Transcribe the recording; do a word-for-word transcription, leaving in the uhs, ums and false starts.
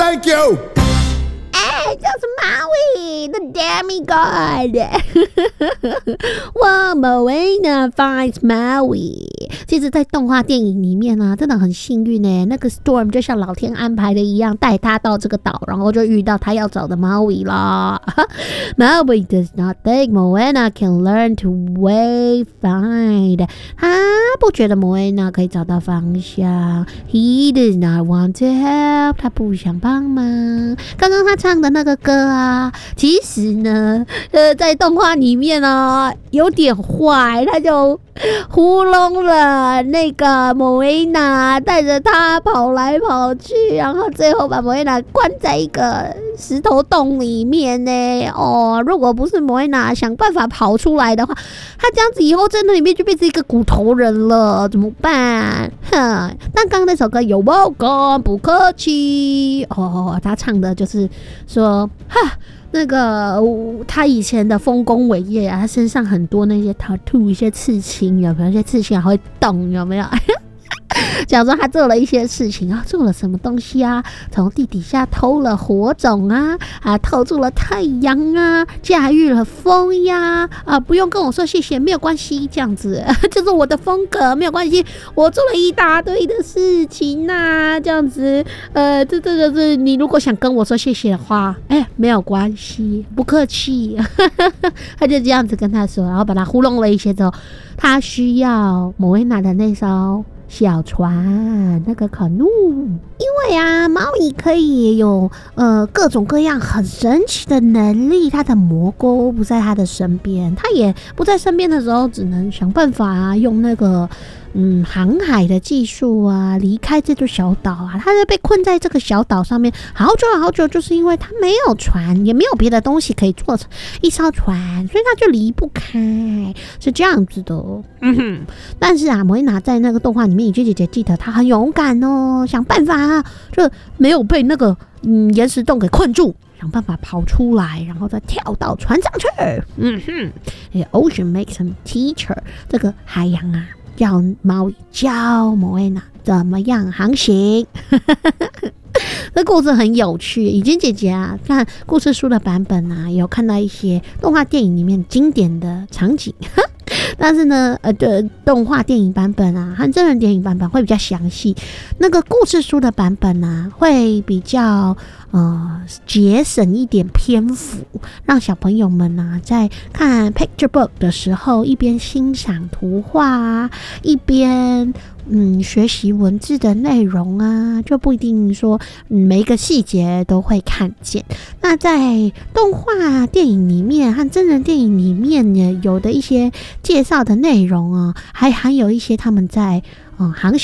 Thank you。 哎，就是 Maui the demigod 我 Moana finds Maui。 其实在动画电影里面啊，真的很幸运耶，那个 Storm 就像老天安排的一样，带他到这个岛，然后就遇到他要找的 Maui 啦。Maui does not think Moana can learn to wayfind。 他不觉得 Moana 可以找到方向。 He does not want to help。 他不想帮忙。刚刚他唱的那个歌啊，其实呢，呃，在动画里面啊，有点坏，他就糊弄了那个 Moana， 带着他跑来跑去，然后最后把 Moana 关在一个石头洞里面呢。哦，如果不是 Moana 想办法跑出来的话，他这样子以后在那里面就变成一个骨头人了，怎么办？哼！但刚刚那首歌有没跟不客气哦，他唱的就是说，哈。那个他以前的丰功伟业啊，他身上很多那些 tattoo 一些刺青，有没有？一些刺青还会动，有没有？讲说他做了一些事情啊，做了什么东西啊？从地底下偷了火种啊，啊，套住了太阳啊，驾驭了风呀，啊，不用跟我说谢谢，没有关系，这样子这是我的风格，没有关系，我做了一大堆的事情呐、啊，这样子，呃，这这个是你如果想跟我说谢谢的话，哎，没有关系，不客气，他就这样子跟他说，然后把他糊弄了一些之后，他需要莫维娜的那艘小船，那个 canoe， 因为啊，猫咪可以有呃各种各样很神奇的能力，它的魔钩不在它的身边，它也不在身边的时候，只能想办法啊，用那个嗯航海的技术啊，离开这座小岛啊。它就被困在这个小岛上面好久好久，就是因为它没有船，也没有别的东西可以做成一艘船，所以它就离不开，是这样子的。嗯哼，但是啊，莫伊娜在那个动画里面，姐姐姐记得她很勇敢哦，想办法啊，就没有被那个嗯岩石洞给困住，想办法跑出来，然后再跳到船上去。嗯哼 ，Ocean makes him teacher， 这个海洋啊，叫猫教莫伊娜怎么样航行。这故事很有趣，以前姐姐啊看故事书的版本啊，有看到一些动画电影里面经典的场景。但是呢，呃，的动画电影版本啊，和真人电影版本会比较详细。那个故事书的版本啊，会比较呃节省一点篇幅，让小朋友们啊在看 picture book 的时候，一边欣赏图画啊，一边嗯学习文字的内容啊，就不一定说、嗯、每一个细节都会看见。那在动画电影里面和真人电影里面呢，有的一些介绍的内容啊，还含有一些他们在嗯航行